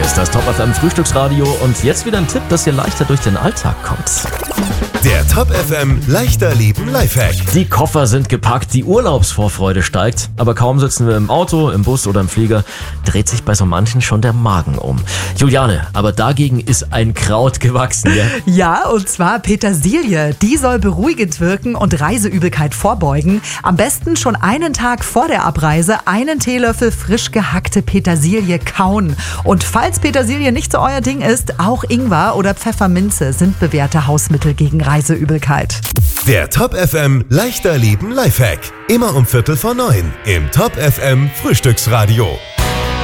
Hier ist das Top FM Frühstücksradio und jetzt wieder ein Tipp, dass ihr leichter durch den Alltag kommt. Der Top FM leichter Leben Lifehack. Die Koffer sind gepackt, die Urlaubsvorfreude steigt, aber kaum sitzen wir im Auto, im Bus oder im Flieger, dreht sich bei so manchen schon der Magen um. Juliane, aber dagegen ist ein Kraut gewachsen, ja? Ja, und zwar Petersilie. Die soll beruhigend wirken und Reiseübelkeit vorbeugen. Am besten schon einen Tag vor der Abreise einen Teelöffel frisch gehackte Petersilie kauen. Und falls Petersilie nicht so euer Ding ist, auch Ingwer oder Pfefferminze sind bewährte Hausmittel gegen Reiseübelkeit. Der Top FM leichter Leben Lifehack. Immer um 8:45 im Top FM Frühstücksradio.